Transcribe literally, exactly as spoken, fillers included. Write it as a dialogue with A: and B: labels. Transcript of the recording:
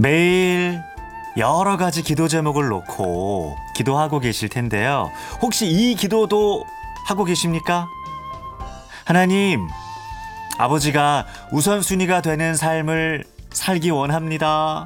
A: 매일 여러 가지 기도 제목을 놓고 기도하고 계실 텐데요. 혹시 이 기도도 하고 계십니까? 하나님, 아버지가 우선순위가 되는 삶을 살기 원합니다.